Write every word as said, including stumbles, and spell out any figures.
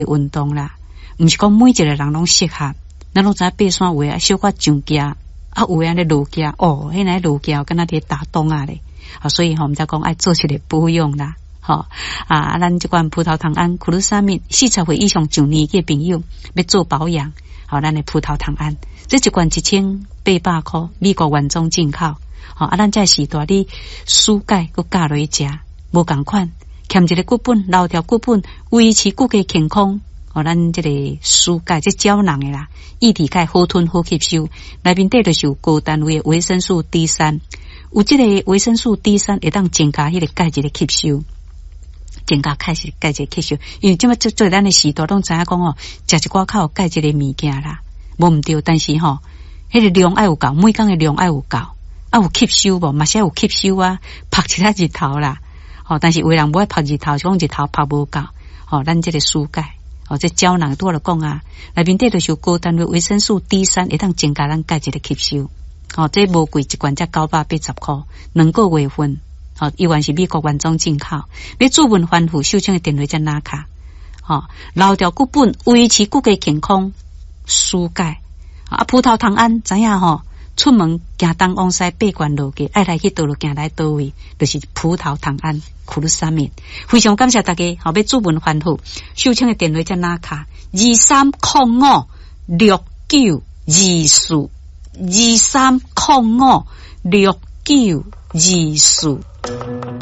运动啦，毋是讲每一个人拢适合。咱拢知爬山有诶小可上架，啊有诶安尼落架，哦，迄个落架敢若伫打洞啊咧，啊，所以吼，毋则讲爱做一个保养啦，吼啊，咱即款葡萄糖胺库鲁沙敏，四十岁以上上年纪诶朋友要做保养，好，咱诶葡萄糖胺，这一罐一千八百块，美国原装进口，好啊，咱这时代你蔬钙佮加落去食，无共款，欠一个骨本，留条骨本，维持骨骼健康。哦，咱这个蔬钙这胶囊的啦，液体钙好吞好吸收，内面底就是有高单位的维生素 D 三，有这个维生素 D 三会当增加迄个钙质的吸收，增加钙质钙质吸收。因为这么做做咱的时代拢知影讲哦，食一寡较有钙质的物件啦，无毋对，但是吼，迄个量爱有够，每工的量爱有够，啊有吸收无，嘛是有吸收啊，晒一下日头啦，哦，但是有人无爱晒日头，就讲日头晒无够，哦，咱这个蔬钙。哦，这胶囊拄仔就讲啊，内面底就是有高单位维生素 D 三，会当增加咱钙质的吸收。哦，这无贵一罐才九百八十块，两个月份。哦，依然是美国原装进口。要主文反复，手枪的电话才拿卡。哦，留条骨本，维持骨骼健康，蔬钙。啊，葡萄糖胺知影吼？出门行东往西八关路嘅，爱来去倒路行来倒位，就是葡萄糖胺库鲁沙敏。非常感谢大家，好要主文反复，手枪的电话在哪卡？二三零五六九二四，二三零五六九二四。